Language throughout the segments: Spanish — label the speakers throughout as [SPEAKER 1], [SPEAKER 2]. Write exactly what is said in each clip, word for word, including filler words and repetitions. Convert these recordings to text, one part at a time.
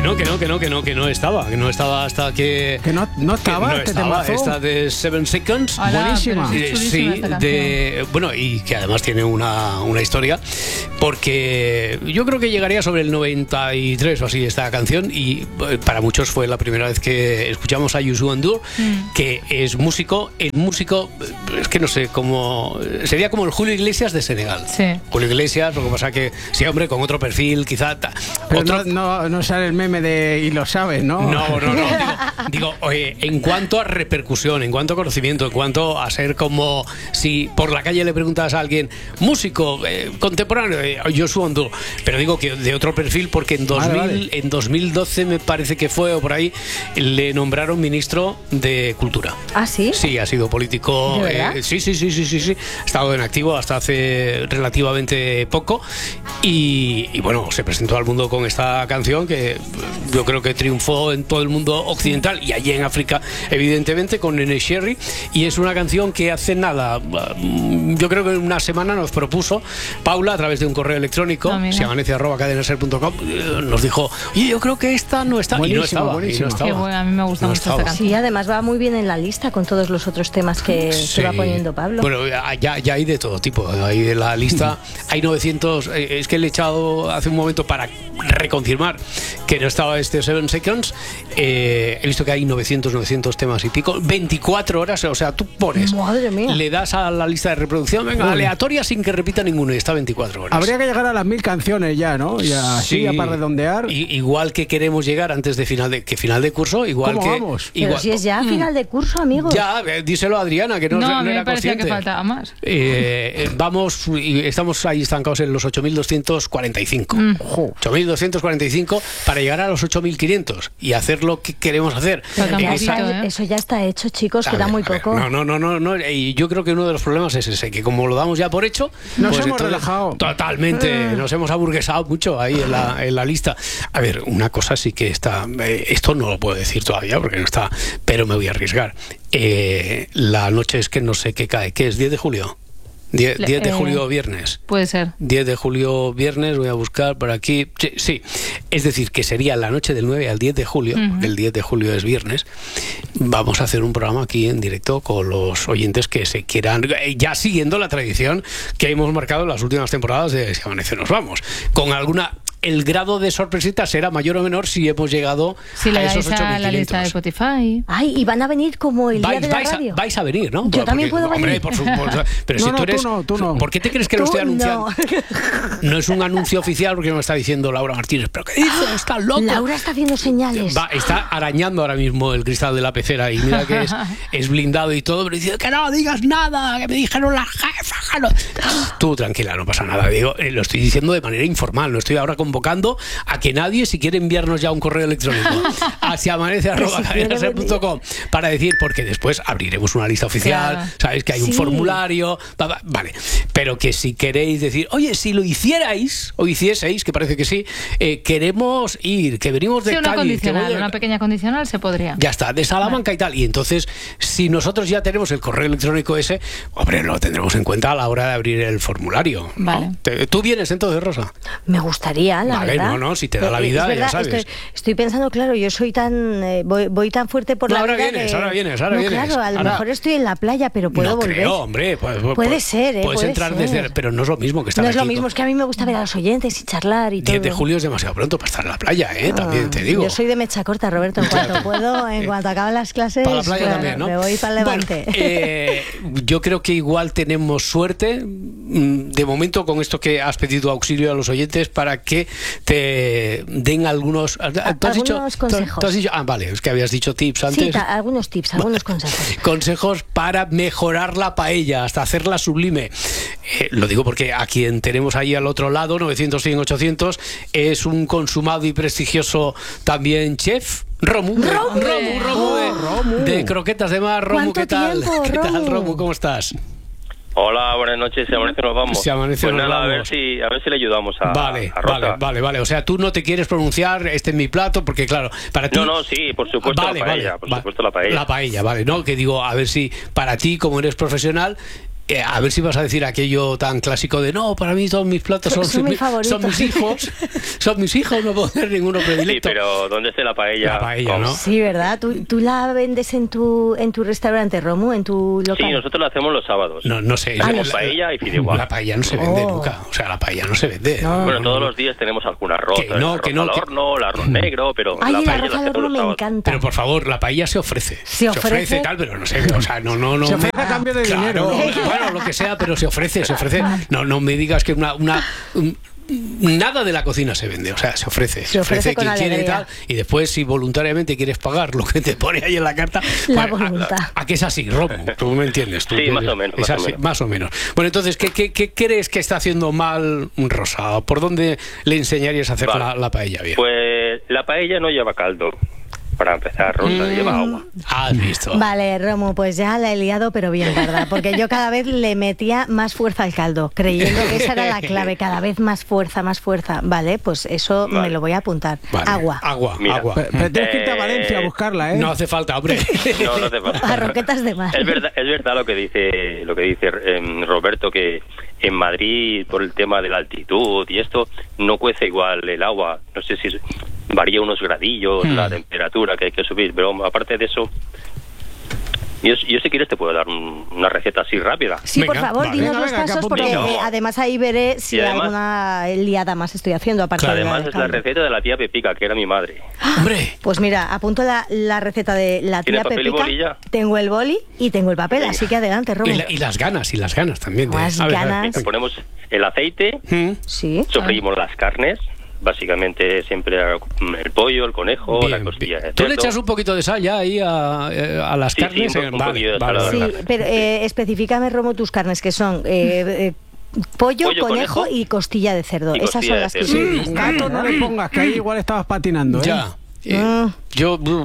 [SPEAKER 1] no, que no, que no, que no, que no estaba, que no estaba hasta que...
[SPEAKER 2] Que no, no estaba,
[SPEAKER 1] que no
[SPEAKER 2] este
[SPEAKER 1] estaba,
[SPEAKER 2] temazo.
[SPEAKER 1] esta de Seven Seconds.
[SPEAKER 3] Hola,
[SPEAKER 2] buenísima.
[SPEAKER 3] pero es
[SPEAKER 1] Eh,
[SPEAKER 3] chulísima
[SPEAKER 1] sí,
[SPEAKER 3] esta
[SPEAKER 1] de, bueno, y que además tiene una, una historia, porque yo creo que llegaría sobre el noventa y tres o así esta canción, y eh, para muchos fue la primera vez que escuchamos a Youssou N'Dour,
[SPEAKER 3] Mm.
[SPEAKER 1] que es músico, el músico, es que no sé, como sería como el Julio Iglesias de Senegal.
[SPEAKER 3] Sí.
[SPEAKER 1] Julio Iglesias, lo que pasa que sí, hombre, con otro perfil, quizá ta-
[SPEAKER 2] Pero
[SPEAKER 1] otro,
[SPEAKER 2] no, no, no sale el meme de y lo sabes, ¿no?
[SPEAKER 1] no, no, no. Digo, digo, oye, en cuanto a repercusión, en cuanto a conocimiento, en cuanto a ser como si por la calle le preguntas a alguien, músico, eh, contemporáneo, eh, Youssou N'Dour, pero digo que de otro perfil, porque en, dos mil,
[SPEAKER 2] Vale, vale.
[SPEAKER 1] en dos mil doce me parece que fue, o por ahí, le nombraron ministro de Cultura.
[SPEAKER 4] ¿Ah, sí?
[SPEAKER 1] Sí, ha sido político.
[SPEAKER 4] ¿De verdad?
[SPEAKER 1] eh, sí, sí, sí, sí, sí, sí. Ha estado en activo hasta hace relativamente poco. Y, y bueno, se presentó al mundo con esta canción que yo creo que triunfó en todo el mundo occidental y allí en África, evidentemente, con Nene Sherry. Y es una canción que hace nada, mm, yo creo que una semana nos propuso Paula a través de un correo electrónico,
[SPEAKER 3] Ah, mira.
[SPEAKER 1] si amanece arroba cadenaser punto com, eh, nos dijo, oye, yo creo que esta no está. Y no
[SPEAKER 2] Buenísimo,
[SPEAKER 1] estaba. Y no
[SPEAKER 2] buenísimo.
[SPEAKER 1] estaba.
[SPEAKER 3] Qué bueno, a mí me gusta
[SPEAKER 1] No
[SPEAKER 3] mucho esta
[SPEAKER 1] estaba.
[SPEAKER 3] canción.
[SPEAKER 4] Sí, además va muy bien en la lista con todos los otros temas que,
[SPEAKER 1] Sí.
[SPEAKER 4] que va poniendo Pablo.
[SPEAKER 1] Bueno, ya, ya hay de todo tipo. Hay de la lista, hay novecientos. eh, Es que le he echado hace un momento para reconfirmar que no estaba este Seven Seconds. Eh, he visto que hay novecientos, novecientos temas y pico. veinticuatro horas, o sea, tú pones.
[SPEAKER 4] Madre mía.
[SPEAKER 1] Le das a la lista de reproducción, venga,
[SPEAKER 2] Uy.
[SPEAKER 1] aleatoria sin que repita ninguno, y está veinticuatro horas.
[SPEAKER 2] Habría que llegar a las mil canciones ya, ¿no? Ya así,
[SPEAKER 1] Sí.
[SPEAKER 2] ya para redondear.
[SPEAKER 1] I- igual que queremos llegar antes de final de que final de curso, igual
[SPEAKER 2] ¿Cómo
[SPEAKER 1] que.
[SPEAKER 2] vamos?
[SPEAKER 4] Pero
[SPEAKER 1] igual-
[SPEAKER 4] si es ya final de curso, amigos.
[SPEAKER 1] Ya, eh, díselo a Adriana, que no,
[SPEAKER 3] No,
[SPEAKER 1] no
[SPEAKER 3] a mí
[SPEAKER 1] era
[SPEAKER 3] me parecía
[SPEAKER 1] consciente.
[SPEAKER 3] que faltaba más.
[SPEAKER 1] Eh, eh, vamos, y estamos ahí estancados en los ocho mil doscientos cuarenta y cinco.
[SPEAKER 3] Mm.
[SPEAKER 2] Jo.
[SPEAKER 1] ocho mil doscientos cuarenta y cinco para llegar a los ocho mil quinientos y hacer lo que queremos hacer.
[SPEAKER 3] Falta
[SPEAKER 1] En
[SPEAKER 3] un
[SPEAKER 4] Ya
[SPEAKER 1] esa-
[SPEAKER 3] poquito,
[SPEAKER 4] está-
[SPEAKER 3] ¿eh?
[SPEAKER 4] Eso ya está hecho, chicos,
[SPEAKER 1] A
[SPEAKER 4] queda
[SPEAKER 1] ver,
[SPEAKER 4] muy
[SPEAKER 1] a ver,
[SPEAKER 4] poco.
[SPEAKER 1] No, no, no, no, no. Y yo creo que uno de los problemas es ese, que como lo damos ya por hecho,
[SPEAKER 2] Nos
[SPEAKER 1] pues
[SPEAKER 2] hemos
[SPEAKER 1] entonces-
[SPEAKER 2] relajado.
[SPEAKER 1] Totalmente,
[SPEAKER 4] Ah.
[SPEAKER 1] nos hemos aburguesado mucho ahí en la, en la lista. A ver, una cosa sí que está, eh, esto no lo puedo decir todavía porque no está, pero me voy a arriesgar. Eh, la noche es que no sé qué cae, ¿qué es? ¿diez de julio? diez,
[SPEAKER 3] Le-
[SPEAKER 1] diez de
[SPEAKER 3] eh,
[SPEAKER 1] julio viernes.
[SPEAKER 3] Puede ser.
[SPEAKER 1] diez de julio viernes, voy a buscar por aquí. Sí, sí, es decir, que sería la noche del nueve al diez de julio,
[SPEAKER 3] Ujú.
[SPEAKER 1] porque el diez de julio es viernes. Vamos a hacer un programa aquí en directo con los oyentes que se quieran, eh, ya siguiendo la tradición que hemos marcado en las últimas temporadas de Si Amanece Nos Vamos. Con alguna. El grado de sorpresita será mayor o menor si hemos llegado
[SPEAKER 3] Si le
[SPEAKER 1] a esos
[SPEAKER 3] dais a la lista de
[SPEAKER 1] ocho mil quinientos.
[SPEAKER 3] Spotify.
[SPEAKER 4] Ay, y van a venir como el día
[SPEAKER 1] Vais,
[SPEAKER 4] de la
[SPEAKER 1] vais a,
[SPEAKER 4] radio.
[SPEAKER 1] vais a venir, ¿no?
[SPEAKER 4] Yo también puedo
[SPEAKER 1] hombre,
[SPEAKER 4] venir.
[SPEAKER 1] por supuesto. Pero
[SPEAKER 2] No,
[SPEAKER 1] si
[SPEAKER 2] no,
[SPEAKER 1] tú
[SPEAKER 2] tú
[SPEAKER 1] eres.
[SPEAKER 2] no, tú no.
[SPEAKER 1] ¿Por qué te crees que lo
[SPEAKER 4] Tú
[SPEAKER 1] estoy anunciando?
[SPEAKER 4] no.
[SPEAKER 1] No es un anuncio oficial porque me está diciendo Laura Martínez. ¿Pero qué dices? Está loco.
[SPEAKER 4] Laura está haciendo señales.
[SPEAKER 1] Va, está arañando ahora mismo el cristal de la pecera y mira que es, es blindado y todo, pero dice que no digas nada, que me dijeron la jefa. No. Tú tranquila, no pasa nada. Digo, eh, lo estoy diciendo de manera informal, no estoy ahora convocando a que nadie, si quiere enviarnos ya un correo electrónico a si amanece arroba cadenaser punto com para decir, porque después abriremos una lista oficial,
[SPEAKER 3] Claro.
[SPEAKER 1] sabéis que hay un
[SPEAKER 4] Sí.
[SPEAKER 1] formulario, va, va, vale, pero que si queréis decir, oye, si lo hicierais o hicieseis, que parece que sí, eh, queremos ir, que venimos de
[SPEAKER 3] Sí, una
[SPEAKER 1] Cádiz, que
[SPEAKER 3] condicional,
[SPEAKER 1] voy de-
[SPEAKER 3] una pequeña condicional se podría.
[SPEAKER 1] ya está, de Salamanca y tal. Y entonces, si nosotros ya tenemos el correo electrónico ese, hombre, lo tendremos en cuenta a la hora de abrir el formulario, ¿no?
[SPEAKER 3] Vale.
[SPEAKER 1] Te- ¿Tú vienes entonces, Rosa?
[SPEAKER 4] Me gustaría, la
[SPEAKER 1] Vale,
[SPEAKER 4] verdad.
[SPEAKER 1] no, no, si te da la
[SPEAKER 4] Eh,
[SPEAKER 1] vida,
[SPEAKER 4] es
[SPEAKER 1] ya
[SPEAKER 4] verdad,
[SPEAKER 1] sabes.
[SPEAKER 4] Estoy, estoy pensando, claro, yo soy tan. eh, voy, voy tan fuerte por
[SPEAKER 1] No,
[SPEAKER 4] la
[SPEAKER 1] ahora
[SPEAKER 4] vida.
[SPEAKER 1] vienes,
[SPEAKER 4] que-
[SPEAKER 1] ahora vienes, ahora
[SPEAKER 4] no,
[SPEAKER 1] vienes.
[SPEAKER 4] Claro, a lo
[SPEAKER 1] Ahora-
[SPEAKER 4] mejor estoy en la playa, pero puedo
[SPEAKER 1] no
[SPEAKER 4] volver.
[SPEAKER 1] creo, hombre. Puede,
[SPEAKER 4] Puede ser, ¿eh?
[SPEAKER 1] Puedes
[SPEAKER 4] Puede
[SPEAKER 1] entrar
[SPEAKER 4] ser.
[SPEAKER 1] desde. Pero no es lo mismo que estar
[SPEAKER 4] No es
[SPEAKER 1] aquí
[SPEAKER 4] lo mismo,
[SPEAKER 1] con-
[SPEAKER 4] es que a mí me gusta ver a los oyentes y charlar y todo.
[SPEAKER 1] diez de julio es demasiado pronto para estar en la playa, ¿eh? También
[SPEAKER 4] Ah,
[SPEAKER 1] te digo.
[SPEAKER 4] Yo soy de mecha corta, Roberto. En cuanto puedo, en cuanto acaban las clases,
[SPEAKER 1] Para la playa
[SPEAKER 4] claro,
[SPEAKER 1] también, ¿no?
[SPEAKER 4] me voy para el Levante.
[SPEAKER 1] Bueno, eh, yo creo que igual tenemos suerte, mm, de momento, con esto que has pedido auxilio a los oyentes para que te den algunos. ¿tú has
[SPEAKER 4] algunos
[SPEAKER 1] dicho,
[SPEAKER 4] consejos.
[SPEAKER 1] tú has dicho- ah, vale, es que habías dicho tips antes.
[SPEAKER 4] Sí, ta- algunos tips, algunos consejos.
[SPEAKER 1] Consejos para mejorar la paella, hasta hacerla sublime. Eh, lo digo porque a quien tenemos ahí al otro lado, novecientos, cien, ochocientos, es un consumado y prestigioso también chef. Romu, de-
[SPEAKER 4] ¡Romu!
[SPEAKER 1] Romu, Romu de,
[SPEAKER 2] Romu.
[SPEAKER 1] de croquetas de mar. Romu,
[SPEAKER 4] ¿Cuánto
[SPEAKER 1] ¿qué tal?
[SPEAKER 4] tiempo,
[SPEAKER 1] ¿Qué tal,
[SPEAKER 4] Romu?
[SPEAKER 1] Romu? ¿Cómo estás?
[SPEAKER 5] Hola, buenas noches. Si amanece nos vamos.
[SPEAKER 1] Si amanece
[SPEAKER 5] pues
[SPEAKER 1] nos
[SPEAKER 5] nada, a ver
[SPEAKER 1] vamos.
[SPEAKER 5] si a ver si le ayudamos a,
[SPEAKER 1] Vale,
[SPEAKER 5] a Rosa.
[SPEAKER 1] vale, vale, vale. O sea, tú no te quieres pronunciar, este es mi plato, porque claro, para ti...
[SPEAKER 5] No, no, sí, por supuesto
[SPEAKER 1] Vale,
[SPEAKER 5] la paella,
[SPEAKER 1] vale,
[SPEAKER 5] por
[SPEAKER 1] va-
[SPEAKER 5] supuesto la paella.
[SPEAKER 1] La paella, vale, ¿no? Que digo, a ver si para ti, como eres profesional, eh, a ver si vas a decir aquello tan clásico de no, para mí todos mis platos son,
[SPEAKER 4] Son mis
[SPEAKER 1] mi-
[SPEAKER 4] favoritos.
[SPEAKER 1] son mis hijos, son mis hijos, no puedo hacer ninguno
[SPEAKER 5] Sí,
[SPEAKER 1] predilecto.
[SPEAKER 5] pero ¿dónde esté la paella?
[SPEAKER 1] La paella,
[SPEAKER 5] ¿Cómo?
[SPEAKER 1] ¿no?
[SPEAKER 4] Sí, ¿verdad? ¿Tú, tú la vendes en tu en tu restaurante, Romu, en tu local?
[SPEAKER 5] Sí, nosotros lo hacemos los sábados.
[SPEAKER 1] No, no sé.
[SPEAKER 5] Hacemos
[SPEAKER 1] la-
[SPEAKER 5] paella y fideuá.
[SPEAKER 1] La paella no se vende
[SPEAKER 4] Oh.
[SPEAKER 1] nunca. O sea, la paella no se vende.
[SPEAKER 4] No.
[SPEAKER 5] Bueno, todos los días tenemos algún arroz.
[SPEAKER 1] Que no,
[SPEAKER 5] el arroz
[SPEAKER 1] que no,
[SPEAKER 5] al
[SPEAKER 1] que-
[SPEAKER 5] horno, el arroz negro, pero
[SPEAKER 4] Ay,
[SPEAKER 5] la
[SPEAKER 4] el
[SPEAKER 5] paella
[SPEAKER 4] arroz
[SPEAKER 5] la
[SPEAKER 4] al
[SPEAKER 5] hacemos
[SPEAKER 4] horno
[SPEAKER 5] los
[SPEAKER 4] me
[SPEAKER 5] sábados.
[SPEAKER 4] encanta.
[SPEAKER 1] Pero por favor, la paella se ofrece.
[SPEAKER 4] Se ofrece.
[SPEAKER 1] tal, pero no sé, o sea, no, no, no.
[SPEAKER 2] Se ofrece a cambio de
[SPEAKER 1] Claro,
[SPEAKER 2] dinero.
[SPEAKER 1] bueno, lo que sea, pero se ofrece, se ofrece. No, no me digas que una, una un- nada de la cocina se vende, o sea, se ofrece, se,
[SPEAKER 4] Se ofrece con
[SPEAKER 1] quien quiere y
[SPEAKER 4] alegría.
[SPEAKER 1] tal, y después si voluntariamente quieres pagar lo que te pone ahí en la carta,
[SPEAKER 4] La
[SPEAKER 1] bueno,
[SPEAKER 4] voluntad.
[SPEAKER 1] a, a que es así, Rob, tú me entiendes, tú
[SPEAKER 5] Sí,
[SPEAKER 1] que-
[SPEAKER 5] más o menos,
[SPEAKER 1] es
[SPEAKER 5] más o
[SPEAKER 1] así,
[SPEAKER 5] menos.
[SPEAKER 1] más o menos. Bueno, entonces, ¿qué, qué, qué crees que está haciendo mal Rosa? ¿Por dónde le enseñarías a hacer
[SPEAKER 5] Vale.
[SPEAKER 1] la, la paella bien?
[SPEAKER 5] Pues la paella no lleva caldo. Para empezar, Rosa,
[SPEAKER 1] Mm.
[SPEAKER 5] lleva agua.
[SPEAKER 1] Has visto.
[SPEAKER 4] Vale, Romu, pues ya la he liado, pero bien, ¿verdad? Porque yo cada vez le metía más fuerza al caldo, creyendo que esa era la clave, cada vez más fuerza, más fuerza. Vale, pues eso
[SPEAKER 5] Vale.
[SPEAKER 4] me lo voy a apuntar.
[SPEAKER 1] Vale.
[SPEAKER 4] Agua.
[SPEAKER 1] Agua,
[SPEAKER 5] Mira.
[SPEAKER 1] agua.
[SPEAKER 2] Pero, pero tienes que irte a
[SPEAKER 5] Eh,
[SPEAKER 2] Valencia a buscarla, ¿eh?
[SPEAKER 1] No hace falta, hombre.
[SPEAKER 5] No, no te pasa.
[SPEAKER 4] A roquetas de mar.
[SPEAKER 5] Es verdad, es verdad lo que dice lo que dice em, Roberto, que en Madrid por el tema de la altitud y esto no cuece igual el agua. No sé si es- varía unos gradillos
[SPEAKER 1] Hmm.
[SPEAKER 5] la temperatura que hay que subir, pero aparte de eso, yo, yo si quieres te puedo dar un- una receta así rápida.
[SPEAKER 4] Sí, por
[SPEAKER 1] Venga,
[SPEAKER 4] favor,
[SPEAKER 1] vale.
[SPEAKER 4] dinos
[SPEAKER 2] Venga,
[SPEAKER 4] los
[SPEAKER 2] venga, que
[SPEAKER 4] pasos porque
[SPEAKER 2] apuntamos.
[SPEAKER 4] eh, además ahí veré si
[SPEAKER 5] Y además-
[SPEAKER 4] alguna liada más estoy haciendo aparte de la
[SPEAKER 5] Además
[SPEAKER 4] del
[SPEAKER 5] es la
[SPEAKER 4] caldo.
[SPEAKER 5] receta de la tía Pepica, que era mi madre.
[SPEAKER 1] Hombre.
[SPEAKER 4] Pues mira, apunto la, la receta de la
[SPEAKER 5] ¿Tiene
[SPEAKER 4] tía
[SPEAKER 5] papel y
[SPEAKER 4] Pepica.
[SPEAKER 5] boli ya?
[SPEAKER 4] Tengo el boli y tengo el papel,
[SPEAKER 5] Venga.
[SPEAKER 4] así que adelante, Romu.
[SPEAKER 1] Y, la- y las ganas, y las ganas también. de-
[SPEAKER 4] Las
[SPEAKER 1] a ver, a ver.
[SPEAKER 4] ganas.
[SPEAKER 5] Le ponemos el aceite,
[SPEAKER 1] Mm.
[SPEAKER 4] Sí.
[SPEAKER 5] sofreímos las carnes, básicamente siempre el pollo, el conejo, la
[SPEAKER 1] Bien,
[SPEAKER 5] costilla
[SPEAKER 1] bien.
[SPEAKER 5] de
[SPEAKER 1] ¿Tú le
[SPEAKER 5] cerdo.
[SPEAKER 1] echas un poquito de sal ya ahí a, eh, a las
[SPEAKER 5] Sí, sí,
[SPEAKER 1] carnes?
[SPEAKER 5] un po-
[SPEAKER 1] Eh,
[SPEAKER 5] un
[SPEAKER 1] vale,
[SPEAKER 5] poquillo de
[SPEAKER 1] vale,
[SPEAKER 5] sal a
[SPEAKER 1] vale.
[SPEAKER 5] la
[SPEAKER 4] Sí,
[SPEAKER 5] carne.
[SPEAKER 4] pero eh, especifícame, Romo, tus carnes, que son eh, eh, pollo,
[SPEAKER 5] Pollo,
[SPEAKER 4] conejo,
[SPEAKER 5] conejo
[SPEAKER 4] y costilla de cerdo.
[SPEAKER 5] y
[SPEAKER 4] Esas
[SPEAKER 5] costilla
[SPEAKER 4] son
[SPEAKER 5] de
[SPEAKER 4] las que
[SPEAKER 5] cerdo.
[SPEAKER 2] Sí, gato no le pongas, que ahí igual estabas patinando, ¿eh?
[SPEAKER 1] Ya. Eh,
[SPEAKER 4] Mm.
[SPEAKER 1] Yo uh,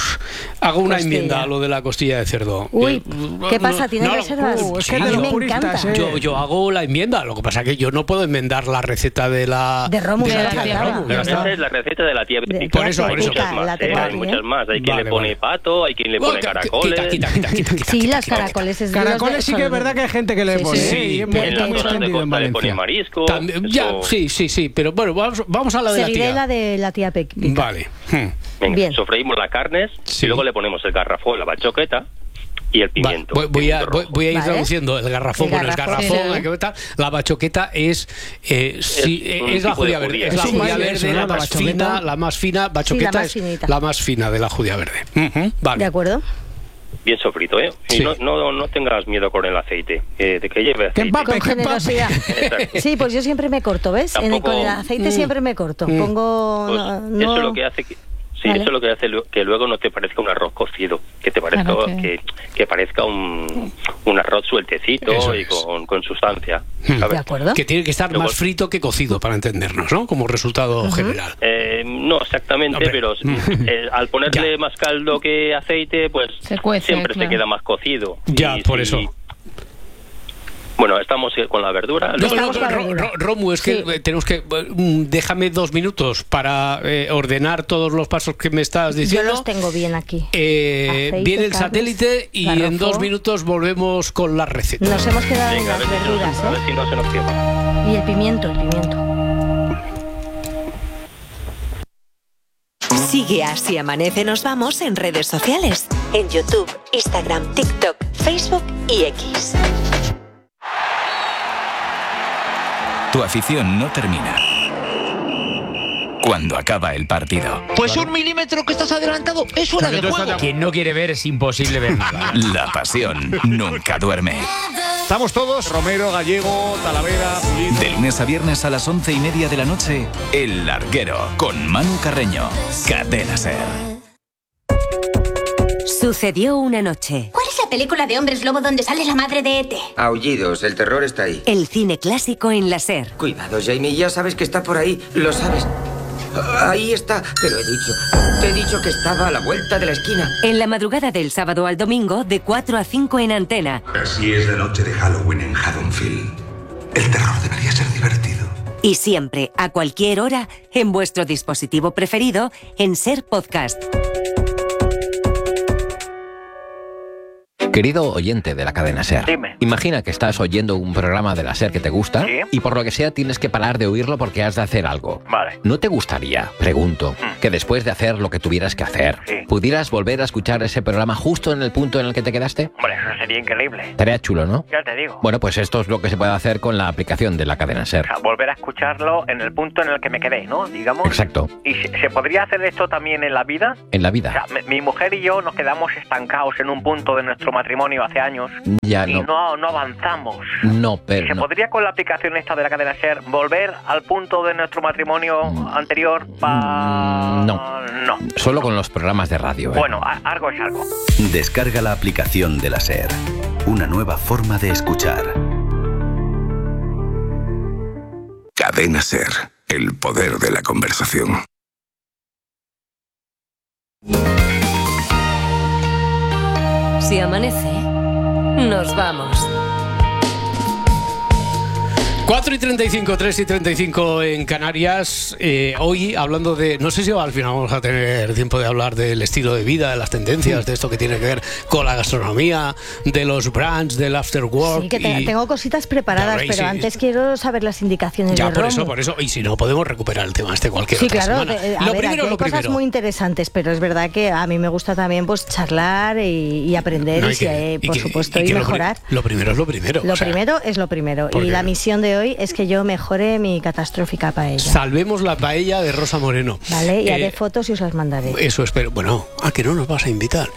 [SPEAKER 1] hago una
[SPEAKER 4] Costilla.
[SPEAKER 1] enmienda a lo de la costilla de cerdo.
[SPEAKER 4] Uy,
[SPEAKER 1] Eh,
[SPEAKER 4] ¿qué pasa? ¿Tienes
[SPEAKER 1] no,
[SPEAKER 4] reservas?
[SPEAKER 2] Uh, es
[SPEAKER 1] sí,
[SPEAKER 2] que es de
[SPEAKER 4] a
[SPEAKER 2] los
[SPEAKER 4] mí me
[SPEAKER 2] puristas,
[SPEAKER 4] encanta.
[SPEAKER 2] ¿eh?
[SPEAKER 1] Yo, yo hago la enmienda, lo que pasa es que yo no puedo enmendar la receta de la
[SPEAKER 4] De Romu,
[SPEAKER 1] de la
[SPEAKER 4] ya
[SPEAKER 1] tía
[SPEAKER 4] está.
[SPEAKER 1] Romu, ya
[SPEAKER 5] Pero
[SPEAKER 1] está.
[SPEAKER 5] esa es la receta de la tía
[SPEAKER 4] De
[SPEAKER 5] Pepica.
[SPEAKER 1] Por eso,
[SPEAKER 4] tía
[SPEAKER 1] por eso.
[SPEAKER 4] Pepica,
[SPEAKER 5] Hay muchas
[SPEAKER 4] la
[SPEAKER 5] más, ¿eh?
[SPEAKER 4] tengo
[SPEAKER 5] Hay
[SPEAKER 4] aquí,
[SPEAKER 5] muchas
[SPEAKER 4] ¿eh?
[SPEAKER 5] más. Hay quien
[SPEAKER 1] Vale,
[SPEAKER 5] le pone
[SPEAKER 1] vale.
[SPEAKER 5] pato, hay quien le pone
[SPEAKER 1] Oh, quita,
[SPEAKER 5] caracoles.
[SPEAKER 1] quita, quita, quita, quita,
[SPEAKER 4] Sí,
[SPEAKER 1] quita,
[SPEAKER 4] las
[SPEAKER 1] quita.
[SPEAKER 4] caracoles es
[SPEAKER 2] Caracoles sí que es
[SPEAKER 4] son-
[SPEAKER 2] verdad que hay gente que le
[SPEAKER 4] Sí,
[SPEAKER 2] pone,
[SPEAKER 4] sí,
[SPEAKER 2] ¿eh? Y
[SPEAKER 1] sí.
[SPEAKER 2] es muy,
[SPEAKER 5] En
[SPEAKER 2] está
[SPEAKER 5] las
[SPEAKER 2] muy
[SPEAKER 5] zonas de
[SPEAKER 2] extendido en
[SPEAKER 5] costa le pone
[SPEAKER 2] Valencia.
[SPEAKER 5] marisco.
[SPEAKER 1] También- ya,
[SPEAKER 5] eso-
[SPEAKER 1] sí, sí, sí, pero bueno, vamos, vamos a la de
[SPEAKER 4] Seguiré
[SPEAKER 1] la
[SPEAKER 4] la
[SPEAKER 1] tía.
[SPEAKER 4] de la tía Pepica.
[SPEAKER 1] Vale. Hmm.
[SPEAKER 5] Venga,
[SPEAKER 4] Bien.
[SPEAKER 5] sofreímos las carnes
[SPEAKER 1] Sí.
[SPEAKER 5] y luego le ponemos el garrafón, la bachoqueta y el
[SPEAKER 1] Vale,
[SPEAKER 5] pimiento.
[SPEAKER 1] voy, voy a,
[SPEAKER 5] pimiento
[SPEAKER 1] voy,
[SPEAKER 5] rojo.
[SPEAKER 1] voy a ir
[SPEAKER 4] Vale.
[SPEAKER 1] traduciendo el garrafón.
[SPEAKER 4] El
[SPEAKER 1] Bueno, el
[SPEAKER 4] garrafón,
[SPEAKER 1] garrafón,
[SPEAKER 4] sí.
[SPEAKER 1] la, tal, la bachoqueta es eh, sí,
[SPEAKER 5] Es
[SPEAKER 1] eh,
[SPEAKER 5] un
[SPEAKER 1] es la
[SPEAKER 5] tipo de
[SPEAKER 1] judía verde.
[SPEAKER 5] judía.
[SPEAKER 1] Es la
[SPEAKER 2] Es un
[SPEAKER 1] judía
[SPEAKER 2] baile
[SPEAKER 1] verde,
[SPEAKER 2] eso,
[SPEAKER 1] la
[SPEAKER 2] ¿no? La
[SPEAKER 1] más
[SPEAKER 2] bachoqueta.
[SPEAKER 1] fina, la más fina. Bachoqueta
[SPEAKER 4] más
[SPEAKER 1] es
[SPEAKER 4] finita.
[SPEAKER 1] la más fina de la judía verde. Ujú, vale.
[SPEAKER 4] ¿De acuerdo?
[SPEAKER 5] Bien sofrito, ¿eh? Y
[SPEAKER 1] Sí.
[SPEAKER 5] no, no, no tengas miedo con el aceite, eh, de que lleve aceite.
[SPEAKER 2] Que empape.
[SPEAKER 4] Con generosidad.
[SPEAKER 5] Exacto.
[SPEAKER 4] Sí, pues yo siempre me corto, ¿ves? En el-
[SPEAKER 5] Tampoco-
[SPEAKER 4] con el aceite
[SPEAKER 1] Mm.
[SPEAKER 4] siempre me corto.
[SPEAKER 1] Mm.
[SPEAKER 4] Pongo...
[SPEAKER 5] Pues
[SPEAKER 4] no-
[SPEAKER 5] eso
[SPEAKER 4] no-
[SPEAKER 5] es lo que hace que... Sí,
[SPEAKER 4] Vale.
[SPEAKER 5] eso es lo que hace lu- que luego no te parezca un arroz cocido, que te parezca
[SPEAKER 3] Claro,
[SPEAKER 5] que...
[SPEAKER 3] que-
[SPEAKER 5] Que, parezca un, un arroz sueltecito
[SPEAKER 1] Eso
[SPEAKER 5] y
[SPEAKER 1] es.
[SPEAKER 5] con, con sustancia.
[SPEAKER 1] Hmm.
[SPEAKER 5] ¿sabes?
[SPEAKER 4] ¿De acuerdo?
[SPEAKER 1] Que tiene que estar
[SPEAKER 5] Luego-
[SPEAKER 1] más frito que cocido, para entendernos, ¿no? Como resultado general.
[SPEAKER 5] Eh, no exactamente,
[SPEAKER 1] Hombre.
[SPEAKER 5] pero eh, al ponerle
[SPEAKER 1] Ya.
[SPEAKER 5] más caldo que aceite, pues
[SPEAKER 3] Se cuece,
[SPEAKER 5] siempre
[SPEAKER 3] claro.
[SPEAKER 5] se queda más cocido.
[SPEAKER 1] Ya,
[SPEAKER 5] Y
[SPEAKER 1] por
[SPEAKER 5] si-
[SPEAKER 1] eso.
[SPEAKER 5] Bueno, estamos eh, con la verdura.
[SPEAKER 1] No,
[SPEAKER 5] luego-
[SPEAKER 1] no,
[SPEAKER 4] Estamos para
[SPEAKER 1] Ro-
[SPEAKER 4] arriba.
[SPEAKER 1] Ro- Romu, es que
[SPEAKER 4] Sí.
[SPEAKER 1] eh, tenemos que... eh, mm, déjame dos minutos para eh, ordenar todos los pasos que me estás
[SPEAKER 4] Yo
[SPEAKER 1] diciendo.
[SPEAKER 4] los tengo bien aquí.
[SPEAKER 1] Eh,
[SPEAKER 4] Aceite,
[SPEAKER 1] viene el
[SPEAKER 4] carnes,
[SPEAKER 1] satélite y en
[SPEAKER 4] garrafón.
[SPEAKER 1] dos minutos volvemos con la receta.
[SPEAKER 4] Nos hemos quedado en
[SPEAKER 5] Venga, a
[SPEAKER 4] las
[SPEAKER 5] ver, si no-
[SPEAKER 4] verduras,
[SPEAKER 5] a ver
[SPEAKER 4] ¿eh?
[SPEAKER 5] si no se nos quema.
[SPEAKER 4] Y el pimiento, el pimiento.
[SPEAKER 6] Sigue Así Amanece Nos Vamos en redes sociales. En YouTube, Instagram, TikTok, Facebook y X.
[SPEAKER 7] Tu afición no termina cuando acaba el partido.
[SPEAKER 8] Pues un milímetro que estás adelantado es hora de juego.
[SPEAKER 9] Quien no quiere ver es imposible ver nada.
[SPEAKER 7] La pasión nunca duerme.
[SPEAKER 10] Estamos todos, Romero, Gallego, Talavera, Pulido.
[SPEAKER 7] De lunes a viernes a las once y media de la noche, El Larguero, con Manu Carreño. Cadena Ser.
[SPEAKER 6] Sucedió una noche.
[SPEAKER 11] ¿Cuál es la película de hombres lobo donde sale la madre de E T?
[SPEAKER 12] Aullidos, el terror está ahí.
[SPEAKER 6] El cine clásico en la Ser.
[SPEAKER 12] Cuidado, Jamie, ya sabes que está por ahí, lo sabes. Ahí está, te lo he dicho. Te he dicho que estaba a la vuelta de la esquina.
[SPEAKER 6] En la madrugada del sábado al domingo, de cuatro a cinco en Antena.
[SPEAKER 13] Así es la noche de Halloween en Haddonfield. El terror debería ser divertido.
[SPEAKER 6] Y siempre, a cualquier hora, en vuestro dispositivo preferido, en Ser Podcast.
[SPEAKER 14] Querido oyente de la cadena SER,
[SPEAKER 15] Dime.
[SPEAKER 14] Imagina que estás oyendo un programa de la SER que te gusta,
[SPEAKER 15] ¿Sí?
[SPEAKER 14] Y por lo que sea tienes que parar de oírlo porque has de hacer algo.
[SPEAKER 15] Vale.
[SPEAKER 14] ¿No te gustaría, pregunto,
[SPEAKER 15] Mm.
[SPEAKER 14] que después de hacer lo que tuvieras que hacer,
[SPEAKER 15] Sí.
[SPEAKER 14] pudieras volver a escuchar ese programa justo en el punto en el que te quedaste?
[SPEAKER 15] Hombre, eso sería increíble.
[SPEAKER 14] Estaría chulo, ¿no?
[SPEAKER 15] Ya te digo.
[SPEAKER 14] Bueno, pues esto es lo que se puede hacer con la aplicación de la cadena
[SPEAKER 15] O
[SPEAKER 14] SER.
[SPEAKER 15] sea, volver a escucharlo en el punto en el que me quedé, ¿no? Digamos.
[SPEAKER 14] Exacto.
[SPEAKER 15] ¿Y se, se podría hacer esto también en la vida?
[SPEAKER 14] En la
[SPEAKER 15] O
[SPEAKER 14] vida.
[SPEAKER 15] sea, mi, mi mujer y yo nos quedamos estancados en un punto de nuestro matrimonio hace años
[SPEAKER 14] Ya
[SPEAKER 15] y
[SPEAKER 14] no.
[SPEAKER 15] no, no avanzamos.
[SPEAKER 14] No,
[SPEAKER 15] ¿Y
[SPEAKER 14] pero
[SPEAKER 15] se
[SPEAKER 14] no.
[SPEAKER 15] podría con la aplicación esta de la cadena SER volver al punto de nuestro matrimonio anterior para...
[SPEAKER 14] No.
[SPEAKER 15] No.
[SPEAKER 14] Solo con los programas de radio. ¿eh?
[SPEAKER 15] Bueno, a- algo es algo.
[SPEAKER 16] Descarga la aplicación de la SER. Una nueva forma de escuchar.
[SPEAKER 13] Cadena SER, el poder de la conversación.
[SPEAKER 17] Si amanece, nos vamos.
[SPEAKER 1] cuatro y treinta y cinco, tres y treinta y cinco en Canarias. Eh, hoy hablando de... No sé si al final vamos a tener tiempo de hablar del estilo de vida, de las tendencias, de esto que tiene que ver con la gastronomía, de los brands, del after work.
[SPEAKER 4] Sí, que te-
[SPEAKER 1] y-
[SPEAKER 4] tengo cositas preparadas,
[SPEAKER 1] Ya veis,
[SPEAKER 4] pero
[SPEAKER 1] sí.
[SPEAKER 4] antes quiero saber las indicaciones
[SPEAKER 1] Ya,
[SPEAKER 4] de
[SPEAKER 1] por
[SPEAKER 4] Romu.
[SPEAKER 1] eso, por eso. Y si no, podemos recuperar el tema este cualquier
[SPEAKER 4] Sí,
[SPEAKER 1] otra
[SPEAKER 4] claro.
[SPEAKER 1] semana.
[SPEAKER 4] de- a
[SPEAKER 1] lo
[SPEAKER 4] ver,
[SPEAKER 1] primero,
[SPEAKER 4] aquí hay
[SPEAKER 1] lo
[SPEAKER 4] cosas
[SPEAKER 1] primero.
[SPEAKER 4] muy interesantes, pero es verdad que a mí me gusta también pues charlar y, y aprender
[SPEAKER 1] No,
[SPEAKER 4] y,
[SPEAKER 1] y que-
[SPEAKER 4] si hay,
[SPEAKER 1] y
[SPEAKER 4] por
[SPEAKER 1] que-
[SPEAKER 4] supuesto,
[SPEAKER 1] y
[SPEAKER 4] y,
[SPEAKER 1] que lo pri-
[SPEAKER 4] mejorar.
[SPEAKER 1] Lo, primero es lo primero.
[SPEAKER 4] Lo
[SPEAKER 1] o sea,
[SPEAKER 4] primero es lo primero.
[SPEAKER 1] porque-
[SPEAKER 4] Y la misión de hoy es que yo mejore mi catastrófica paella.
[SPEAKER 1] Salvemos la paella de Rosa Moreno.
[SPEAKER 4] ¿Vale? Y
[SPEAKER 1] Eh,
[SPEAKER 4] haré fotos y os las mandaré.
[SPEAKER 1] Eso espero. Bueno, ¿a que no nos vas a invitar?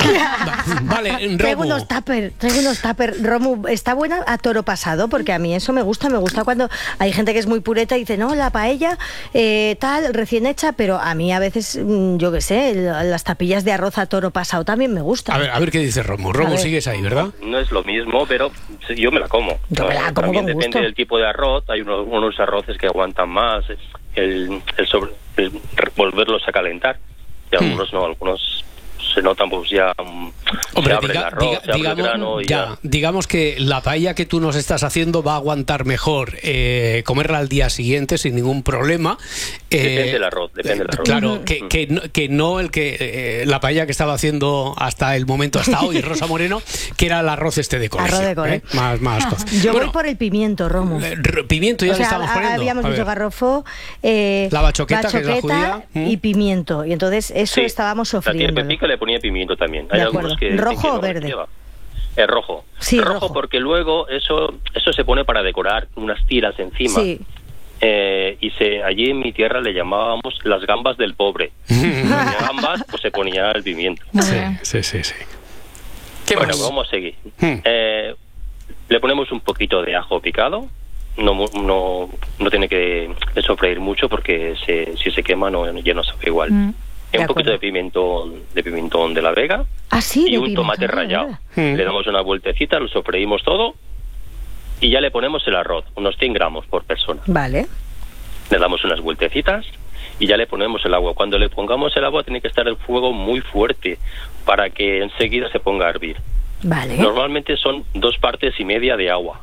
[SPEAKER 1] Vale,
[SPEAKER 4] Traigo
[SPEAKER 1] Romu.
[SPEAKER 4] unos tupper, traigo unos tupper. Romu, está buena a toro pasado, porque a mí eso me gusta, me gusta cuando hay gente que es muy pureta y dice, no, la paella eh, tal, recién hecha, pero a mí a veces, mm, yo qué sé, el- las tapillas de arroz a toro pasado también me gustan.
[SPEAKER 1] A ver, a ver qué dice Romu.
[SPEAKER 4] A
[SPEAKER 1] Romu,
[SPEAKER 4] ver.
[SPEAKER 1] sigues ahí, ¿verdad?
[SPEAKER 5] No es lo mismo, pero sí, yo me la como.
[SPEAKER 4] Yo me la
[SPEAKER 5] Eh,
[SPEAKER 4] como
[SPEAKER 5] También
[SPEAKER 4] con
[SPEAKER 5] depende
[SPEAKER 4] gusto.
[SPEAKER 5] del tipo de arroz. Hay unos, unos arroces que aguantan más el, el, sobre, el volverlos a calentar. Y algunos no, algunos se notan pues ya um,
[SPEAKER 1] Hombre,
[SPEAKER 5] se abre
[SPEAKER 1] diga-
[SPEAKER 5] el arroz,
[SPEAKER 1] diga-
[SPEAKER 5] se abre el
[SPEAKER 1] digamos,
[SPEAKER 5] grano y
[SPEAKER 1] ya,
[SPEAKER 5] ya.
[SPEAKER 1] digamos que la paella que tú nos estás haciendo va a aguantar mejor eh, comerla al día siguiente sin ningún problema. Eh,
[SPEAKER 5] Depende del arroz, depende del arroz.
[SPEAKER 1] Claro, que, que, no, que no el que eh, la paella que estaba haciendo hasta el momento, hasta hoy, Rosa Moreno, que era el arroz este de colegio.
[SPEAKER 4] Arroz de colegio.
[SPEAKER 1] ¿eh? Más, más cosas.
[SPEAKER 4] Yo
[SPEAKER 1] Bueno,
[SPEAKER 4] voy por el pimiento, Romu.
[SPEAKER 1] eh, pimiento ya
[SPEAKER 4] O
[SPEAKER 1] le
[SPEAKER 4] sea,
[SPEAKER 1] estamos
[SPEAKER 4] ha-
[SPEAKER 1] poniendo.
[SPEAKER 4] habíamos
[SPEAKER 1] A
[SPEAKER 4] dicho
[SPEAKER 1] ver.
[SPEAKER 4] garrofó, eh,
[SPEAKER 1] La bachoqueta, que es la
[SPEAKER 4] bachoqueta
[SPEAKER 1] judía. Mm.
[SPEAKER 4] y pimiento. Y entonces eso
[SPEAKER 5] Sí.
[SPEAKER 4] estábamos
[SPEAKER 5] La tía
[SPEAKER 4] sofriendo.
[SPEAKER 5] Pepica le ponía pimiento también.
[SPEAKER 4] De
[SPEAKER 5] Hay
[SPEAKER 4] acuerdo.
[SPEAKER 5] algunos que
[SPEAKER 4] ¿Rojo
[SPEAKER 5] que
[SPEAKER 4] o
[SPEAKER 5] no
[SPEAKER 4] verde?
[SPEAKER 5] lleva. Es rojo.
[SPEAKER 4] Sí,
[SPEAKER 5] rojo,
[SPEAKER 4] rojo.
[SPEAKER 5] porque luego eso eso se pone para decorar unas tiras encima.
[SPEAKER 4] Sí.
[SPEAKER 5] Eh, y se allí en mi tierra le llamábamos las gambas del pobre. Las gambas, pues se ponía el pimiento.
[SPEAKER 1] Sí, sí, sí, sí. ¿Qué
[SPEAKER 5] Bueno,
[SPEAKER 1] más?
[SPEAKER 5] vamos a seguir.
[SPEAKER 1] Hmm.
[SPEAKER 5] Eh, le ponemos un poquito de ajo picado. No, mu- no, no tiene que sofreír mucho porque se, si se quema no, ya no sabe igual.
[SPEAKER 4] Mm,
[SPEAKER 5] Y
[SPEAKER 4] de
[SPEAKER 5] un poquito
[SPEAKER 4] acuerdo.
[SPEAKER 5] de pimentón, de pimentón de la Vega.
[SPEAKER 4] Ah, sí,
[SPEAKER 5] Y
[SPEAKER 4] de
[SPEAKER 5] un
[SPEAKER 4] pimentón,
[SPEAKER 5] tomate
[SPEAKER 4] de
[SPEAKER 5] rallado.
[SPEAKER 4] verdad.
[SPEAKER 1] Mm.
[SPEAKER 5] Le damos una vueltecita, lo sofreímos todo y ya le ponemos el arroz, unos cien gramos por persona.
[SPEAKER 4] Vale.
[SPEAKER 5] Le damos unas vueltecitas y ya le ponemos el agua. Cuando le pongamos el agua tiene que estar el fuego muy fuerte para que enseguida se ponga a hervir.
[SPEAKER 4] Vale.
[SPEAKER 5] Normalmente son dos partes y media de agua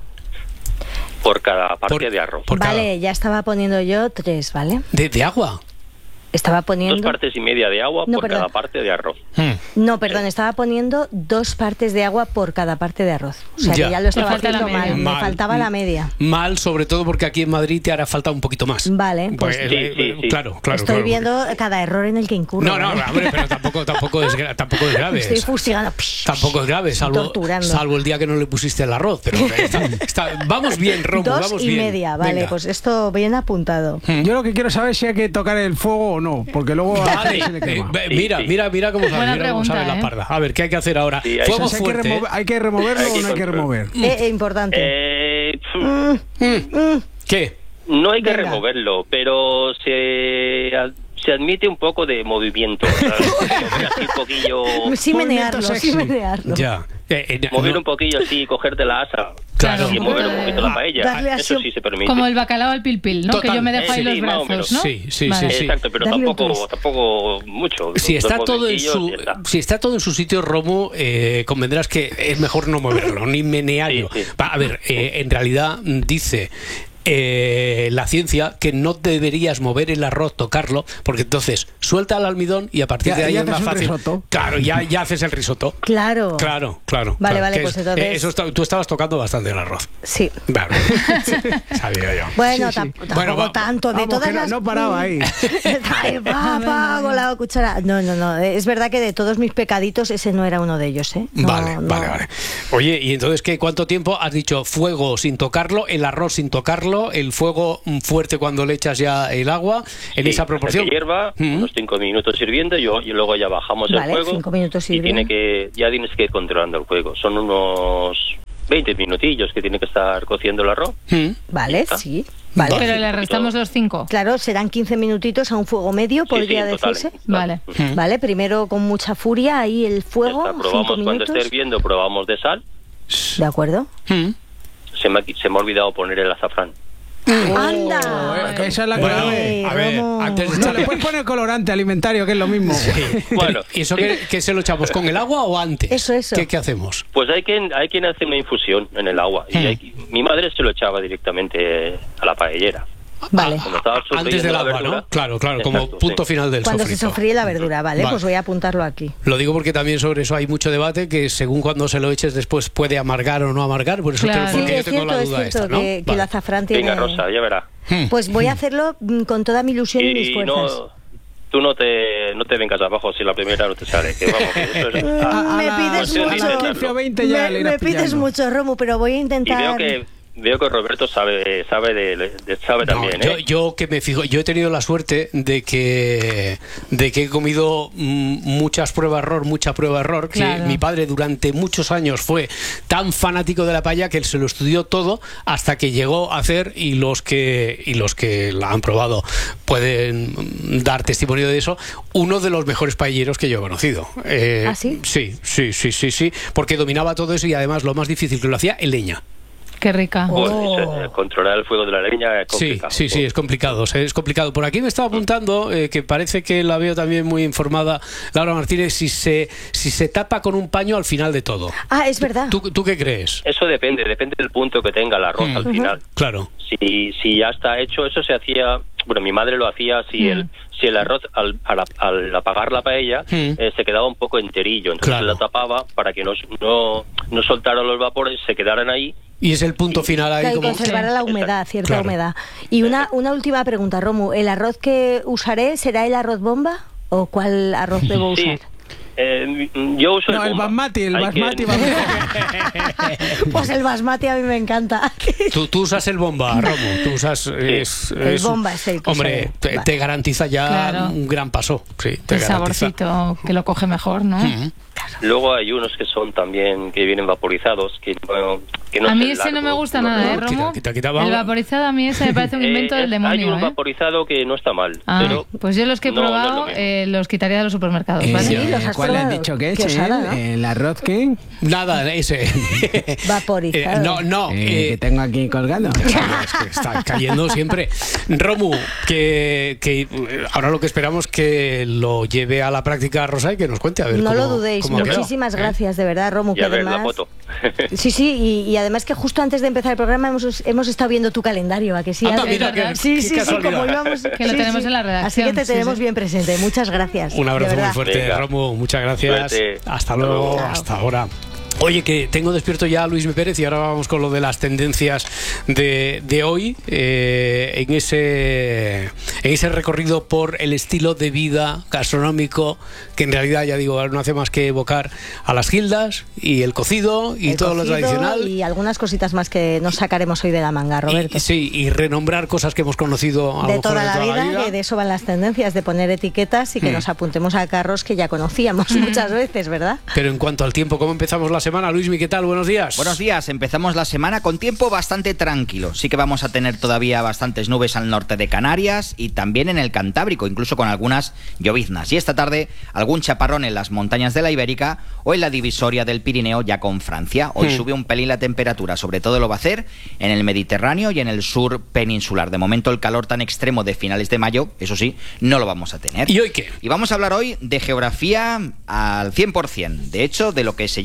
[SPEAKER 5] por cada parte
[SPEAKER 1] Por-
[SPEAKER 5] de arroz.
[SPEAKER 1] por cada-
[SPEAKER 4] Vale, ya estaba poniendo yo tres, ¿vale?
[SPEAKER 1] ¿De, de agua?
[SPEAKER 4] Estaba poniendo...
[SPEAKER 5] Dos partes y media de agua
[SPEAKER 4] No,
[SPEAKER 5] por
[SPEAKER 4] perdón.
[SPEAKER 5] cada parte de arroz.
[SPEAKER 4] No, perdón, estaba poniendo dos partes de agua por cada parte de arroz. O sea,
[SPEAKER 1] Ya.
[SPEAKER 4] que ya lo estaba
[SPEAKER 3] Me falta la
[SPEAKER 4] haciendo mal.
[SPEAKER 3] media.
[SPEAKER 4] Me
[SPEAKER 1] Mal.
[SPEAKER 4] faltaba la media.
[SPEAKER 1] Mal, sobre todo porque aquí en Madrid te hará falta un poquito más.
[SPEAKER 4] Vale, pues
[SPEAKER 1] Pues,
[SPEAKER 5] Sí,
[SPEAKER 1] eh,
[SPEAKER 5] sí, sí.
[SPEAKER 1] Claro, claro.
[SPEAKER 4] estoy
[SPEAKER 1] claro.
[SPEAKER 4] viendo cada error en el que incurro.
[SPEAKER 1] No, no,
[SPEAKER 4] ¿vale?
[SPEAKER 1] hombre, pero tampoco, tampoco, es, gra- tampoco es grave.
[SPEAKER 4] Me estoy fustigando. Psh,
[SPEAKER 1] Tampoco es grave, salvo,
[SPEAKER 4] torturando.
[SPEAKER 1] salvo el día que no le pusiste el arroz. Pero está- está- vamos bien, Romu,
[SPEAKER 4] Dos
[SPEAKER 1] vamos
[SPEAKER 4] y
[SPEAKER 1] bien.
[SPEAKER 4] media, vale,
[SPEAKER 1] Venga.
[SPEAKER 4] pues esto bien apuntado.
[SPEAKER 2] Yo lo que quiero saber es si hay que tocar el fuego o no, porque luego a
[SPEAKER 1] Vale,
[SPEAKER 2] se le
[SPEAKER 1] eh,
[SPEAKER 2] quema.
[SPEAKER 1] ve-
[SPEAKER 5] Sí,
[SPEAKER 1] mira,
[SPEAKER 5] sí.
[SPEAKER 1] mira, mira cómo sabe,
[SPEAKER 3] Buena
[SPEAKER 1] mira cómo sabe
[SPEAKER 3] pregunta,
[SPEAKER 1] la
[SPEAKER 3] ¿eh?
[SPEAKER 1] parda. A ver, ¿qué hay que hacer ahora?
[SPEAKER 5] Sí, hay-
[SPEAKER 1] Fuego
[SPEAKER 2] O sea, hay, que
[SPEAKER 1] fuerte.
[SPEAKER 2] remover- ¿hay que removerlo
[SPEAKER 5] Hay que
[SPEAKER 2] o no hay que
[SPEAKER 5] controlar.
[SPEAKER 2] remover?
[SPEAKER 4] Eh, eh, importante.
[SPEAKER 5] Eh,
[SPEAKER 4] Mm, mm.
[SPEAKER 1] ¿Qué?
[SPEAKER 5] no hay que
[SPEAKER 4] Venga.
[SPEAKER 5] removerlo, pero se, se admite un poco de movimiento. ¿sabes? Mover así un poquillo,
[SPEAKER 4] Sí menearlo, sí
[SPEAKER 2] sexy.
[SPEAKER 4] menearlo.
[SPEAKER 1] Ya. Eh, eh,
[SPEAKER 5] mover
[SPEAKER 1] no,
[SPEAKER 5] un poquillo así, cogerte la asa
[SPEAKER 1] Claro.
[SPEAKER 5] y mover un
[SPEAKER 3] Eh,
[SPEAKER 5] poquito la paella.
[SPEAKER 4] darle así
[SPEAKER 5] Eso
[SPEAKER 4] un-
[SPEAKER 5] sí se permite.
[SPEAKER 3] Como el bacalao al pilpil, ¿no?
[SPEAKER 1] Total.
[SPEAKER 3] Que yo me dejo
[SPEAKER 5] Eh,
[SPEAKER 3] ahí
[SPEAKER 5] sí,
[SPEAKER 3] los
[SPEAKER 5] más o
[SPEAKER 3] brazos,
[SPEAKER 5] menos.
[SPEAKER 3] ¿no?
[SPEAKER 1] Sí, sí,
[SPEAKER 3] Vale.
[SPEAKER 1] sí, sí.
[SPEAKER 5] Exacto, pero
[SPEAKER 4] Darle un
[SPEAKER 5] tampoco,
[SPEAKER 4] twist.
[SPEAKER 5] tampoco mucho.
[SPEAKER 1] Si
[SPEAKER 5] Dos
[SPEAKER 1] está todo en
[SPEAKER 5] movimientillos
[SPEAKER 1] su
[SPEAKER 5] y ya está.
[SPEAKER 1] si está todo en su sitio, Romu, eh, convendrás que es mejor no moverlo ni menearlo.
[SPEAKER 5] Sí, sí.
[SPEAKER 1] Va, a ver, eh, en realidad mm, dice eh, la ciencia que no deberías mover el arroz, tocarlo, porque entonces suelta el almidón y a partir
[SPEAKER 2] Ya-
[SPEAKER 1] de ahí
[SPEAKER 2] ya
[SPEAKER 1] es más
[SPEAKER 2] haces un
[SPEAKER 1] fácil.
[SPEAKER 2] risotto.
[SPEAKER 1] Claro, ya, ya haces el risotto.
[SPEAKER 4] Claro.
[SPEAKER 1] Claro, claro.
[SPEAKER 4] Vale,
[SPEAKER 1] claro,
[SPEAKER 4] vale,
[SPEAKER 1] que
[SPEAKER 4] pues
[SPEAKER 1] es-
[SPEAKER 4] entonces-
[SPEAKER 1] eh, eso está- tú estabas tocando bastante el arroz.
[SPEAKER 4] Sí.
[SPEAKER 1] Claro. Sabía yo.
[SPEAKER 4] Bueno,
[SPEAKER 2] Sí, sí.
[SPEAKER 4] tam- tampoco
[SPEAKER 1] Bueno, va-
[SPEAKER 4] tanto. De
[SPEAKER 2] Vamos,
[SPEAKER 4] todas
[SPEAKER 2] que no-
[SPEAKER 4] las...
[SPEAKER 2] no paraba ahí.
[SPEAKER 4] Ay, va, va, con la cuchara. No, no, no. Es verdad que de todos mis pecaditos ese no era uno de ellos, ¿eh? No,
[SPEAKER 1] Vale,
[SPEAKER 4] no.
[SPEAKER 1] vale, vale. Oye, ¿y entonces qué? ¿Cuánto tiempo? Has dicho fuego sin tocarlo, el arroz sin tocarlo, el fuego mm, fuerte cuando le echas ya el agua, en
[SPEAKER 5] Sí,
[SPEAKER 1] esa
[SPEAKER 5] hasta
[SPEAKER 1] proporción.
[SPEAKER 5] que hierva,
[SPEAKER 1] Mm.
[SPEAKER 5] unos cinco minutos hirviendo y, y luego ya bajamos el
[SPEAKER 4] Vale,
[SPEAKER 5] fuego.
[SPEAKER 4] cinco minutos
[SPEAKER 5] y
[SPEAKER 4] hirviendo.
[SPEAKER 5] tiene que ya tienes que ir controlando el fuego. Son unos veinte minutillos que tiene que estar cociendo el arroz.
[SPEAKER 1] Mm.
[SPEAKER 4] Vale, sí. Vale.
[SPEAKER 3] Pero le restamos los cinco.
[SPEAKER 4] Claro, serán quince minutitos a un fuego medio, podría
[SPEAKER 5] sí, en total,
[SPEAKER 4] decirse.
[SPEAKER 5] en total.
[SPEAKER 3] Vale.
[SPEAKER 4] Vale, primero con mucha furia ahí el fuego,
[SPEAKER 5] Ya está,
[SPEAKER 4] cinco
[SPEAKER 5] probamos cuando
[SPEAKER 4] minutos.
[SPEAKER 5] esté hirviendo, probamos de sal.
[SPEAKER 4] De acuerdo.
[SPEAKER 1] Mm.
[SPEAKER 5] Se me, ha, se me ha olvidado poner el azafrán.
[SPEAKER 4] ¡Anda!
[SPEAKER 2] Eh, que esa es la
[SPEAKER 1] Bueno,
[SPEAKER 2] clave.
[SPEAKER 1] a ver,
[SPEAKER 4] Romo.
[SPEAKER 1] antes de
[SPEAKER 2] No,
[SPEAKER 1] echarle-
[SPEAKER 2] le puedes poner colorante alimentario, que es lo mismo.
[SPEAKER 5] Bueno,
[SPEAKER 1] ¿Y eso qué, qué se lo echamos con el agua o antes?
[SPEAKER 4] Eso, eso.
[SPEAKER 1] ¿Qué, qué hacemos?
[SPEAKER 5] Pues hay quien hay quien hace una infusión en el agua. Y
[SPEAKER 1] Mm.
[SPEAKER 5] hay- mi madre se lo echaba directamente a la paellera.
[SPEAKER 4] Vale.
[SPEAKER 5] Cuando estaba
[SPEAKER 1] Antes
[SPEAKER 5] sofriendo
[SPEAKER 1] del
[SPEAKER 5] la
[SPEAKER 1] agua,
[SPEAKER 5] verdura.
[SPEAKER 1] ¿no? Claro, claro, como
[SPEAKER 5] Exacto,
[SPEAKER 1] punto
[SPEAKER 5] sí.
[SPEAKER 1] final del
[SPEAKER 4] Cuando se
[SPEAKER 1] sofrito.
[SPEAKER 4] sofríe la verdura, vale,
[SPEAKER 1] Vale.
[SPEAKER 4] pues voy a apuntarlo aquí.
[SPEAKER 1] Lo digo porque también sobre eso hay mucho debate, que según cuando se lo eches después puede amargar o no amargar, por eso
[SPEAKER 3] Claro.
[SPEAKER 1] te,
[SPEAKER 4] Sí,
[SPEAKER 1] porque yo
[SPEAKER 4] es
[SPEAKER 1] tengo
[SPEAKER 4] cierto,
[SPEAKER 1] la
[SPEAKER 4] es
[SPEAKER 1] duda
[SPEAKER 4] cierto
[SPEAKER 1] esta, ¿no?
[SPEAKER 4] que, que el
[SPEAKER 1] Vale.
[SPEAKER 4] azafrán tiene...
[SPEAKER 5] Venga, Rosa, ya verá.
[SPEAKER 4] Pues voy a hacerlo mm, con toda mi ilusión y, mis
[SPEAKER 5] Y
[SPEAKER 4] fuerzas.
[SPEAKER 5] no, tú no te, no te vengas abajo si la primera no te sale. Que vamos, que eso es-
[SPEAKER 4] Mm, me
[SPEAKER 2] a la-
[SPEAKER 4] pides
[SPEAKER 5] cuestión de
[SPEAKER 4] mucho.
[SPEAKER 5] intentarlo.
[SPEAKER 2] quince o veinte ya
[SPEAKER 4] Me,
[SPEAKER 2] le irás
[SPEAKER 4] me pides
[SPEAKER 2] pillando.
[SPEAKER 4] mucho, Romu, pero voy a
[SPEAKER 5] Y
[SPEAKER 4] intentar...
[SPEAKER 5] veo que veo que Roberto sabe sabe de, de- sabe
[SPEAKER 1] No,
[SPEAKER 5] también,
[SPEAKER 1] yo,
[SPEAKER 5] ¿eh?
[SPEAKER 1] yo que me fijo, yo he tenido la suerte de que de que he comido mm, muchas prueba error, mucha prueba error, que
[SPEAKER 3] Claro.
[SPEAKER 1] mi padre durante muchos años fue tan fanático de la paella que él se lo estudió todo hasta que llegó a hacer, y los que y los que la han probado pueden mm, dar testimonio de eso, uno de los mejores paelleros que yo he conocido. Eh,
[SPEAKER 4] ¿Ah, sí?
[SPEAKER 1] Sí, sí, sí, sí, sí, porque dominaba todo eso y además lo más difícil que lo hacía en leña.
[SPEAKER 3] Qué rica.
[SPEAKER 5] Bueno, eso, eh, controlar el fuego de la leña es
[SPEAKER 1] Sí,
[SPEAKER 5] complicado.
[SPEAKER 1] sí, sí, es complicado, es complicado. Por aquí me estaba apuntando, eh, que parece que la veo también muy informada, Laura Martínez, si se si se tapa con un paño al final de todo.
[SPEAKER 4] Ah, es verdad.
[SPEAKER 1] ¿Tú, tú qué crees?
[SPEAKER 5] Eso depende, depende del punto que tenga el arroz
[SPEAKER 1] Mm.
[SPEAKER 5] al final.
[SPEAKER 1] Claro.
[SPEAKER 5] Si, si ya está hecho, eso se hacía, bueno, mi madre lo hacía si
[SPEAKER 3] Mm.
[SPEAKER 5] el si el arroz al, al, al apagar la paella
[SPEAKER 1] Mm.
[SPEAKER 5] eh, se quedaba un poco enterillo, entonces
[SPEAKER 1] Claro.
[SPEAKER 5] la tapaba para que no, no, no soltaran los vapores, se quedaran ahí.
[SPEAKER 1] Y es el punto final ahí
[SPEAKER 4] Claro, y
[SPEAKER 1] como...
[SPEAKER 4] conservará la humedad, cierta
[SPEAKER 1] Claro.
[SPEAKER 4] humedad. Y una, una última pregunta, Romu. ¿El arroz que usaré será el arroz bomba o cuál arroz debo
[SPEAKER 5] Sí.
[SPEAKER 4] usar?
[SPEAKER 5] Eh, yo uso
[SPEAKER 2] No,
[SPEAKER 5] el
[SPEAKER 2] el
[SPEAKER 5] bomba.
[SPEAKER 2] basmati, el
[SPEAKER 5] Hay que-
[SPEAKER 2] basmati. basmati.
[SPEAKER 4] Pues el basmati a mí me encanta.
[SPEAKER 1] Tú, tú usas el bomba, Romo, tú usas... Es,
[SPEAKER 4] El
[SPEAKER 1] es-
[SPEAKER 4] bomba es el que
[SPEAKER 1] Hombre,
[SPEAKER 4] se-
[SPEAKER 1] te,
[SPEAKER 4] vale.
[SPEAKER 1] te garantiza ya
[SPEAKER 3] Claro.
[SPEAKER 1] un gran paso. Sí, te
[SPEAKER 3] El
[SPEAKER 1] garantiza.
[SPEAKER 3] saborcito que lo coge mejor, ¿no?
[SPEAKER 1] Mm.
[SPEAKER 5] Luego hay unos que son también que vienen vaporizados, que no, que no
[SPEAKER 3] A mí
[SPEAKER 5] sé,
[SPEAKER 3] ese no me
[SPEAKER 5] largos,
[SPEAKER 3] gusta
[SPEAKER 5] no-
[SPEAKER 3] nada, ¿eh,
[SPEAKER 1] Quita,
[SPEAKER 3] Romo?
[SPEAKER 1] quita, quita, vamos.
[SPEAKER 3] El vaporizado a mí ese me parece un invento
[SPEAKER 5] Eh,
[SPEAKER 3] del
[SPEAKER 5] Hay
[SPEAKER 3] demonio,
[SPEAKER 5] un
[SPEAKER 3] ¿eh?
[SPEAKER 5] vaporizado que no está mal,
[SPEAKER 3] Ah,
[SPEAKER 5] pero
[SPEAKER 3] pues yo los que he
[SPEAKER 5] no, no es lo
[SPEAKER 3] probado
[SPEAKER 5] mismo.
[SPEAKER 3] eh, los quitaría de los supermercados,
[SPEAKER 2] Eh,
[SPEAKER 3] ¿vale?
[SPEAKER 4] Sí, los has
[SPEAKER 2] ¿Cuál has
[SPEAKER 4] probado?
[SPEAKER 2] dicho que es?
[SPEAKER 4] Qué osada, ¿no?
[SPEAKER 2] eh? ¿El arroz qué?
[SPEAKER 1] Nada, ese.
[SPEAKER 4] Vaporizado.
[SPEAKER 1] Eh, no, no.
[SPEAKER 2] Eh,
[SPEAKER 1] eh,
[SPEAKER 2] que tengo aquí colgando.
[SPEAKER 1] es que está cayendo siempre. Romu, que, que eh, ahora lo que esperamos que lo lleve a la práctica Rosa y que nos cuente a ver
[SPEAKER 4] No
[SPEAKER 1] cómo,
[SPEAKER 4] lo dudéis.
[SPEAKER 1] cómo ha quedado,
[SPEAKER 4] Muchísimas
[SPEAKER 1] ¿eh?
[SPEAKER 4] gracias, de verdad, Romu.
[SPEAKER 5] y
[SPEAKER 4] Que
[SPEAKER 5] a ver la
[SPEAKER 4] además...
[SPEAKER 5] foto.
[SPEAKER 4] Sí, sí, y, y además que justo antes de empezar el programa hemos, hemos estado viendo tu calendario, ¿a que sí?
[SPEAKER 1] Anda,
[SPEAKER 4] Adri?
[SPEAKER 1] mira, qué-
[SPEAKER 4] sí,
[SPEAKER 1] qué
[SPEAKER 4] sí, sí,
[SPEAKER 1] casualidad.
[SPEAKER 4] como íbamos...
[SPEAKER 3] Que lo
[SPEAKER 4] sí,
[SPEAKER 3] tenemos
[SPEAKER 4] sí.
[SPEAKER 3] en la redacción,
[SPEAKER 4] Así que te
[SPEAKER 3] sí,
[SPEAKER 4] tenemos
[SPEAKER 3] sí.
[SPEAKER 4] bien presente. Muchas gracias.
[SPEAKER 1] Un abrazo
[SPEAKER 4] de
[SPEAKER 1] muy
[SPEAKER 4] verdad.
[SPEAKER 1] fuerte,
[SPEAKER 5] Venga.
[SPEAKER 1] Romu. Muchas gracias.
[SPEAKER 5] Suerte.
[SPEAKER 1] Hasta luego,
[SPEAKER 5] Chao.
[SPEAKER 1] hasta ahora. Oye, que tengo despierto ya a Luis M. Pérez y ahora vamos con lo de las tendencias de, de hoy, eh, en ese en ese recorrido por el estilo de vida gastronómico que en realidad, ya digo, no hace más que evocar a las gildas y el cocido y
[SPEAKER 4] El
[SPEAKER 1] todo lo
[SPEAKER 4] cocido
[SPEAKER 1] tradicional.
[SPEAKER 4] y algunas cositas más que nos sacaremos hoy de la manga, Roberto.
[SPEAKER 1] Y, sí, y renombrar cosas que hemos conocido a lo
[SPEAKER 4] de
[SPEAKER 1] mejor
[SPEAKER 4] toda, la,
[SPEAKER 1] toda
[SPEAKER 4] vida, que de eso van las tendencias, de poner etiquetas y que
[SPEAKER 1] Mm.
[SPEAKER 4] nos apuntemos a carros que ya conocíamos muchas veces, ¿verdad?
[SPEAKER 1] Pero en cuanto al tiempo, ¿cómo empezamos la semana? Luismi, ¿qué tal? Buenos días.
[SPEAKER 18] Buenos días, empezamos la semana con tiempo bastante tranquilo. Sí que vamos a tener todavía bastantes nubes al norte de Canarias y también en el Cantábrico, incluso con algunas lloviznas. Y esta tarde algún chaparrón en las montañas de la Ibérica o en la divisoria del Pirineo ya con Francia. Hoy
[SPEAKER 1] Hmm.
[SPEAKER 18] sube un pelín la temperatura, sobre todo lo va a hacer en el Mediterráneo y en el sur peninsular. De momento el calor tan extremo de finales de mayo, eso sí, no lo vamos a tener.
[SPEAKER 1] ¿Y hoy qué?
[SPEAKER 18] Y vamos a hablar hoy de geografía al cien por ciento. De hecho, de lo que se llama el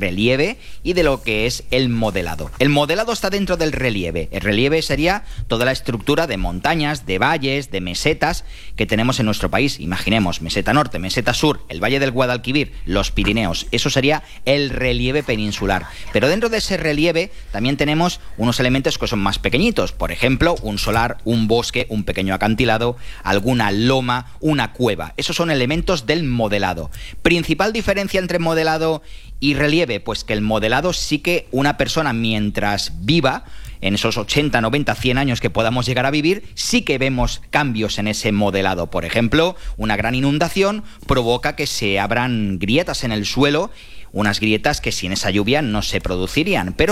[SPEAKER 18] relieve y de lo que es el modelado. El modelado está dentro del relieve. El relieve sería toda la estructura de montañas, de valles, de mesetas que tenemos en nuestro país. Imaginemos meseta norte, meseta sur, el valle del Guadalquivir, los Pirineos. Eso sería el relieve peninsular. Pero dentro de ese relieve también tenemos unos elementos que son más pequeñitos. Por ejemplo, un solar, un bosque, un pequeño acantilado, alguna loma, una cueva. Esos son elementos del modelado. Principal diferencia entre modelado y relieve, pues que el modelado sí que una persona mientras viva, en esos ochenta, noventa, cien años que podamos llegar a vivir, sí que vemos cambios en ese modelado. Por ejemplo, una gran inundación provoca que se abran grietas en el suelo, unas grietas que sin esa lluvia no se producirían. Pero